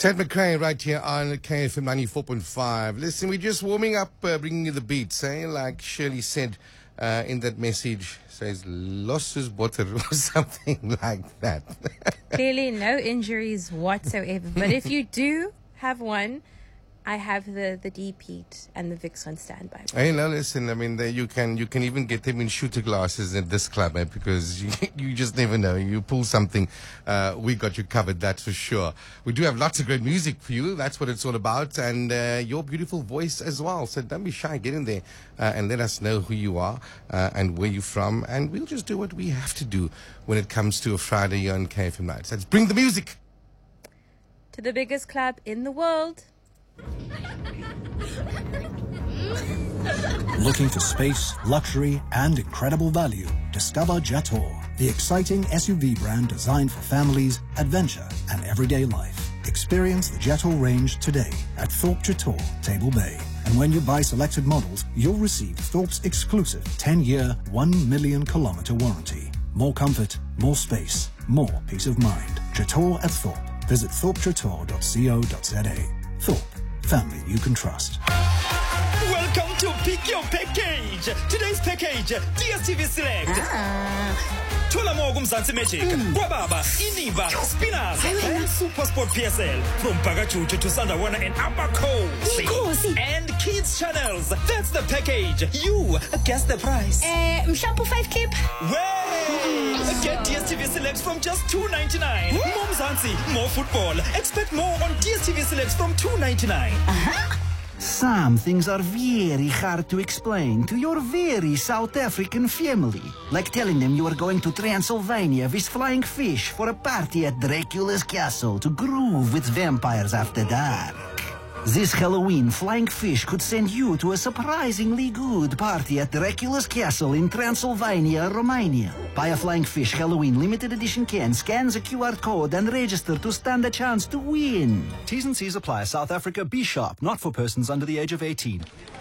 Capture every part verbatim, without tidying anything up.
Ted McRae right here on K F M ninety-four point five. Listen, we're just warming up, uh, bringing you the beats, eh? Like Shirley said uh, in that message, says, losses water or something like that. Clearly no injuries whatsoever. But if you do have one, I have the, the Deep Heat and the Vicks on standby. Hey, no, listen, I mean, the, you can you can even get them in shooter glasses at this club, eh, because you, you just never know. You pull something, uh, we got you covered, that's for sure. We do have lots of great music for you. That's what it's all about. And uh, your beautiful voice as well. So don't be shy. Get in there uh, and let us know who you are uh, and where you're from. And we'll just do what we have to do when it comes to a Friday on K F M Nights. Let's bring the music To the biggest club in the world. Looking for space, luxury, and incredible value? Discover Jetour, the exciting S U V brand designed for families, adventure, and everyday life. Experience the Jetour range today at Thorpe Jetour, Table Bay. And when you buy selected models, you'll receive Thorpe's exclusive ten-year, one million kilometer warranty. More comfort, more space, more peace of mind. Jetour at Thorpe. Visit thorpe jetour dot co dot za. Thorpe. Family you can trust. Welcome to Pick Your Package. Today's package, D S T V Select. Ah. Thola mo kumzansi Magic. Kwababa, Iniba, Spinners, and Super Sport P S L. From Bagachuchu to Sandawana and Abakosi. And Kids Channels. That's the package. You guess the price. Eh, Mshampu five kip. Way! Get D S T V Select from just two ninety-nine. More Mzansi, more football. Expect more on D S T V Select from two ninety-nine. Uh-huh. Some things are very hard to explain to your very South African family. Like telling them you are going to Transylvania with flying fish for a party at Dracula's castle to groove with vampires after dark. This Halloween, Flying Fish could send you to a surprisingly good party at Dracula's castle in Transylvania, Romania. Buy a Flying Fish Halloween limited edition can, scan the Q R code and register to stand a chance to win. T's and C's apply. South Africa, be sharp, not for persons under the age of eighteen.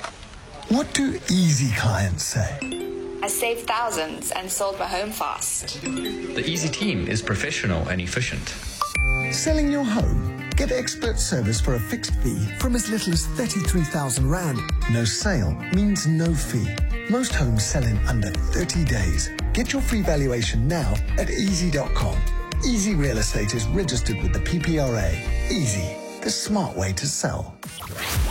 What do easy clients say? I saved thousands and sold my home fast. The Easy team is professional and efficient. Selling your home? Get expert service for a fixed fee from as little as thirty-three thousand rand. No sale means no fee. Most homes sell in under thirty days. Get your free valuation now at easy dot com. Easy Real Estate is registered with the P P R A. Easy, the smart way to sell.